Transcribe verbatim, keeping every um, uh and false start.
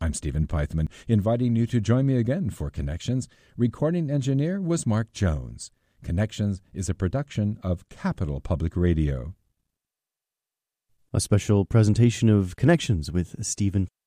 I'm Stephen Pythman, inviting you to join me again for Connections. Recording engineer was Mark Jones. Connections is a production of Capital Public Radio. A special presentation of Connections with Stephen